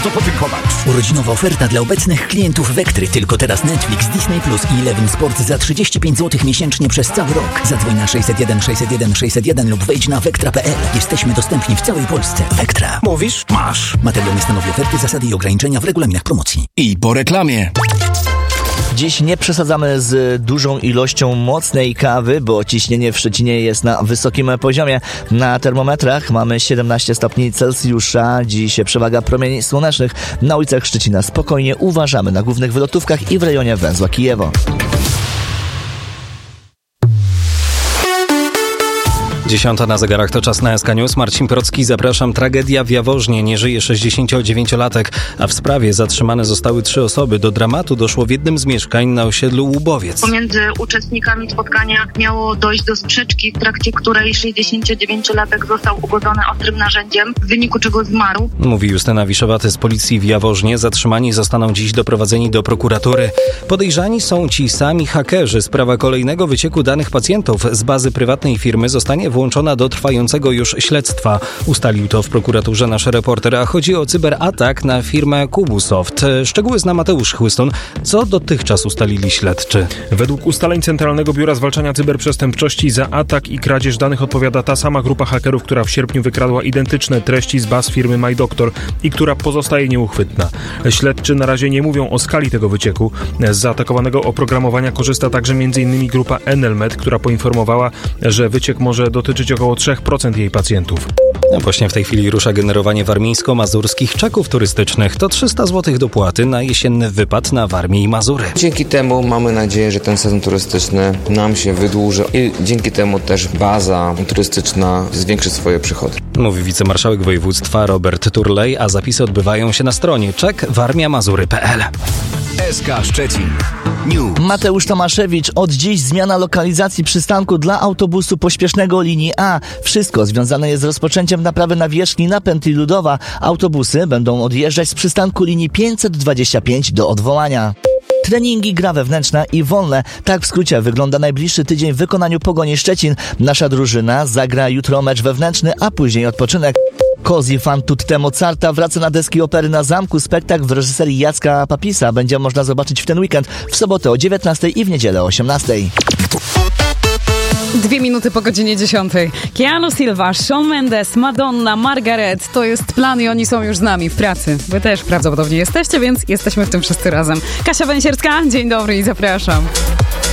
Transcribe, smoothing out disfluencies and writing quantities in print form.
co podziękować. Urodzinowa oferta dla obecnych klientów Vektry. Tylko teraz Netflix, Disney Plus i Eleven Sport za 35 zł miesięcznie przez cały rok. Zadzwoń na 601 601 601 lub wejdź na vektra.pl. Jesteśmy dostępni w całej Polsce. Vektra. Mówisz? Masz. Materiał nie stanowi oferty, zasady i ograniczenia w regulaminach promocji. I po reklamie. Dziś nie przesadzamy z dużą ilością mocnej kawy, bo ciśnienie w Szczecinie jest na wysokim poziomie. Na termometrach mamy 17 stopni Celsjusza. Dziś przewaga promieni słonecznych. Na ulicach Szczecina spokojnie uważamy na głównych wylotówkach i w rejonie węzła Kijewo. 10 na zegarach, to czas na SK News. Marcin Procki, zapraszam. Tragedia w Jaworznie. Nie żyje 69-latek, a w sprawie zatrzymane zostały 3 osoby. Do dramatu doszło w jednym z mieszkań na osiedlu Łubowiec. Pomiędzy uczestnikami spotkania miało dojść do sprzeczki, w trakcie której 69-latek został ugodzony ostrym narzędziem, w wyniku czego zmarł. Mówi Justyna Wiszowaty z policji w Jaworznie. Zatrzymani zostaną dziś doprowadzeni do prokuratury. Podejrzani są ci sami hakerzy. Sprawa kolejnego wycieku danych pacjentów z bazy prywatnej firmy zostanie włączona do trwającego już śledztwa. Ustalił to w prokuraturze nasz reporter, a chodzi o cyberatak na firmę Kubusoft. Szczegóły zna Mateusz Chłystun. Co dotychczas ustalili śledczy? Według ustaleń Centralnego Biura Zwalczania Cyberprzestępczości za atak i kradzież danych odpowiada ta sama grupa hakerów, która w sierpniu wykradła identyczne treści z baz firmy MyDoctor i która pozostaje nieuchwytna. Śledczy na razie nie mówią o skali tego wycieku. Z zaatakowanego oprogramowania korzysta także m.in. grupa Enelmed, która poinformowała, że wyciek może dotyczyć około 3% jej pacjentów. A właśnie w tej chwili rusza generowanie warmińsko-mazurskich czeków turystycznych. To 300 zł dopłaty na jesienny wypad na Warmię i Mazury. Dzięki temu mamy nadzieję, że ten sezon turystyczny nam się wydłuży i dzięki temu też baza turystyczna zwiększy swoje przychody. Mówi wicemarszałek województwa Robert Turlej, a zapisy odbywają się na stronie czekwarmiamazury.pl. SK Szczecin News. Mateusz Tomaszewicz. Od dziś zmiana lokalizacji przystanku dla autobusu pośpiesznego linii A. Wszystko związane jest z rozpoczęciem naprawy nawierzchni na pętli Ludowa. Autobusy będą odjeżdżać z przystanku linii 525 do odwołania. Treningi, gra wewnętrzna i wolne. Tak w skrócie wygląda najbliższy tydzień w wykonaniu Pogoni Szczecin. Nasza drużyna zagra jutro mecz wewnętrzny, a później odpoczynek. Così fan tutte Mozarta wraca na deski opery na Zamku. Spektakl w reżyserii Jacka Papisa będzie można zobaczyć w ten weekend, w sobotę o 19 i w niedzielę o 18. 2 minuty po godzinie 10. Keanu Silva, Shawn Mendes, Madonna, Margaret. To jest plan i oni są już z nami w pracy. Wy też prawdopodobnie jesteście, więc jesteśmy w tym wszyscy razem. Kasia Węsierska, dzień dobry i zapraszam.